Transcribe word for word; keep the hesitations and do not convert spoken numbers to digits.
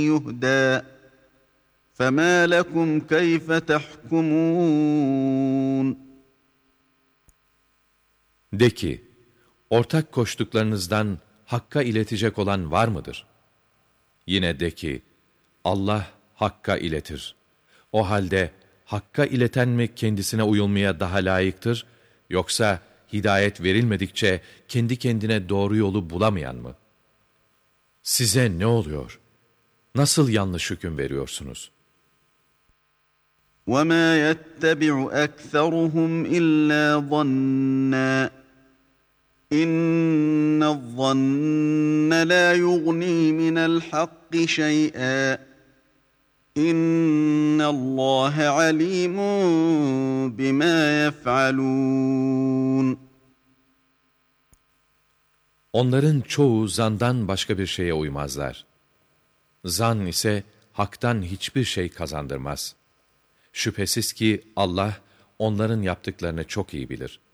يُهْدَى فَمَا لَكُمْ كَيْفَ تَحْكُمُونَ De ki, ortak koştuklarınızdan Hakk'a iletecek olan var mıdır? Yine de ki, Allah Hakk'a iletir. O halde Hakk'a ileten mi kendisine uyulmaya daha layıktır, yoksa hidayet verilmedikçe kendi kendine doğru yolu bulamayan mı? Size ne oluyor? Nasıl yanlış hüküm veriyorsunuz? وَمَا يَتَّبِعُ أَكْثَرُهُمْ إِلَّا ظَنًّا إِنَّ الظَّنَّ لَا يُغْنِي مِنَ الْحَقِّ شَيْئًا إِنَّ اللّٰهَ عَلِيمٌ بِمَا يَفْعَلُونَ Onların çoğu zandan başka bir şeye uymazlar. Zan ise haktan hiçbir şey kazandırmaz. Şüphesiz ki Allah onların yaptıklarını çok iyi bilir.